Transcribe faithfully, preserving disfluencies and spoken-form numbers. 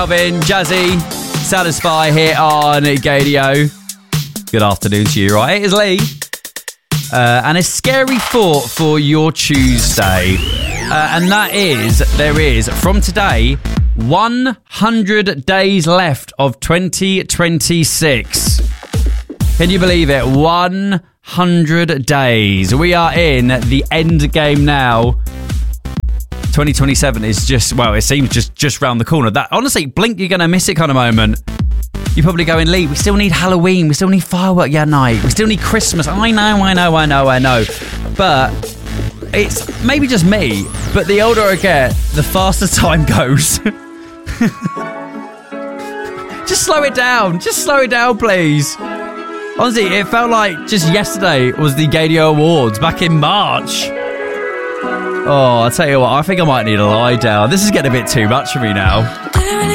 Alvin, Jazzy, Satisfy here on Gadio. Good afternoon to you, right? It is Lee. Uh, and a scary thought for your Tuesday. Uh, and that is, there is, from today, one hundred days left of twenty twenty-six. Can you believe it? one hundred days. We are in the end game now. twenty twenty-seven is just, well, it seems just, just round the corner. That honestly, blink, you're going to miss it kind of moment. You're probably going, Lee, we still need Halloween. We still need firework yeah, night. We still need Christmas. I know, I know, I know, I know. But it's maybe just me, but the older I get, the faster time goes. Just slow it down. Just slow it down, please. Honestly, it felt like just yesterday was the Gadio Awards back in March. Oh, I'll tell you what, I think I might need a lie down. This is getting a bit too much for me now.